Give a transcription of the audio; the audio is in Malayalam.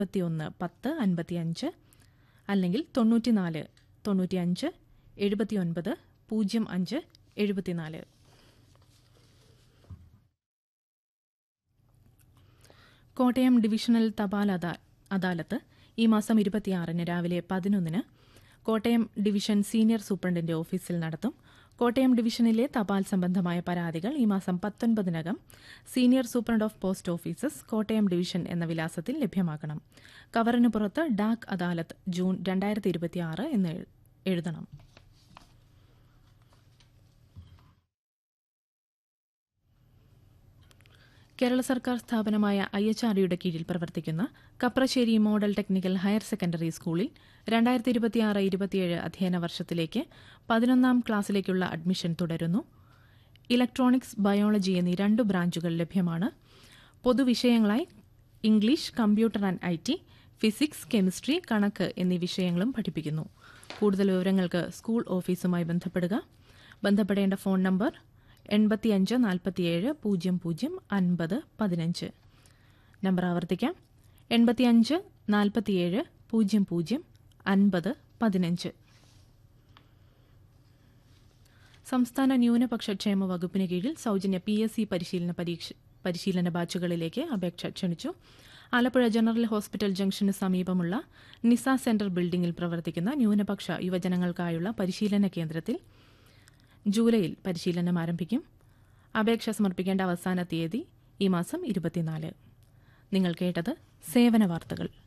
10 അല്ലെങ്കിൽ 94 95 79 05 74. കോട്ടയം ഡിവിഷണൽ തപാൽ അദാലത്ത് ഈ മാസം 26 രാവിലെ 11 കോട്ടയം ഡിവിഷൻ സീനിയർ സൂപ്രണ്ടിന്റെ ഓഫീസിൽ നടത്തും. കോട്ടയം ഡിവിഷനിലെ തപാൽ സംബന്ധമായ പരാതികൾ ഈ മാസം 19 senior superintendent of post offices Kottayam division എന്ന വിലാസത്തിൽ ലഭ്യമാക്കണം. കവറിന് പുറത്ത് ഡാക് അദാലത്ത് ജൂൺ 2026 എന്ന് എഴുതണം. കേരള സർക്കാർ സ്ഥാപനമായ IHRDയുടെ കീഴിൽ പ്രവർത്തിക്കുന്ന Kaprassery model technical higher secondary സ്കൂളിൽ 2026-27 അധ്യയന വർഷത്തിലേക്ക് 11ാം ക്ലാസ്സിലേക്കുള്ള അഡ്മിഷൻ തുടരുന്നു. ഇലക്ട്രോണിക്സ്, ബയോളജി എന്നീ 2 ബ്രാഞ്ചുകൾ ലഭ്യമാണ്. പൊതുവിഷയങ്ങളായി English, computer and IT, physics, chemistry, കണക്ക് എന്നീ വിഷയങ്ങളും പഠിപ്പിക്കുന്നു. കൂടുതൽ വിവരങ്ങൾക്ക് സ്കൂൾ ഓഫീസുമായി ബന്ധപ്പെടുക. ബന്ധപ്പെടേണ്ട ഫോൺ നമ്പർ 85 47 00 50 15. നമ്പർ ആവർത്തിക്കാം: 85 47 00 50 15. സംസ്ഥാന ന്യൂനപക്ഷ ക്ഷേമ വകുപ്പിന് കീഴിൽ സൗജന്യ PSC പരിശീലന ബാച്ചുകളിലേക്ക് അപേക്ഷ ക്ഷണിച്ചു. ആലപ്പുഴ ജനറൽ ഹോസ്പിറ്റൽ ജംഗ്ഷന് സമീപമുള്ള നിസ സെന്റർ ബിൽഡിംഗിൽ പ്രവർത്തിക്കുന്ന ന്യൂനപക്ഷ യുവജനങ്ങൾക്കായുള്ള പരിശീലന കേന്ദ്രത്തിൽ ജൂലൈയിൽ പരിശീലനം ആരംഭിക്കും. അപേക്ഷ സമർപ്പിക്കേണ്ട അവസാന തീയതി ഈ മാസം 24. നിങ്ങൾ കേട്ടത് സേവന വാർത്തകൾ.